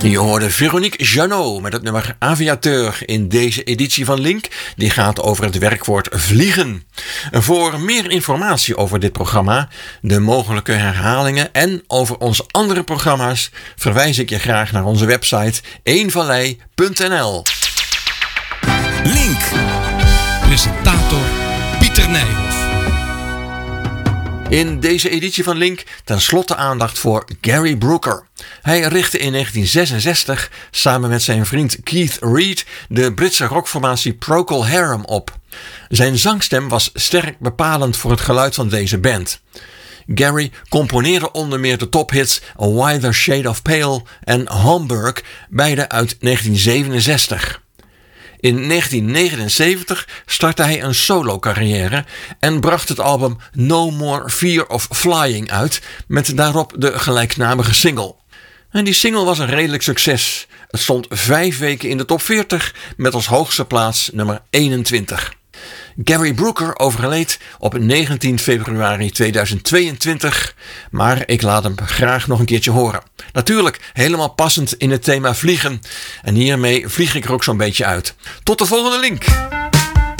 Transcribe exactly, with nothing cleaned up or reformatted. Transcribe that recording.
Je hoorde Veronique Jeannot met het nummer Aviateur in deze editie van Link. Die gaat over het werkwoord vliegen. Voor meer informatie over dit programma, de mogelijke herhalingen en over onze andere programma's verwijs ik je graag naar onze website eenvallei punt n l. Link. Presentator Pieter Nijhoff. In deze editie van Link ten slotte aandacht voor Gary Brooker. Hij richtte in negentien zesenzestig samen met zijn vriend Keith Reid de Britse rockformatie Procol Harum op. Zijn zangstem was sterk bepalend voor het geluid van deze band. Gary componeerde onder meer de tophits A Wider Shade of Pale en Hamburg, beide uit negentien zevenenzestig. In negentien negenenzeventig startte hij een solo-carrière en bracht het album No More Fear of Flying uit met daarop de gelijknamige single. En die single was een redelijk succes. Het stond vijf weken in de top veertig met als hoogste plaats nummer eenentwintig. Gary Brooker overleed op negentien februari tweeduizend tweeëntwintig, maar ik laat hem graag nog een keertje horen. Natuurlijk helemaal passend in het thema vliegen. En hiermee vlieg ik er ook zo'n beetje uit. Tot de volgende Link!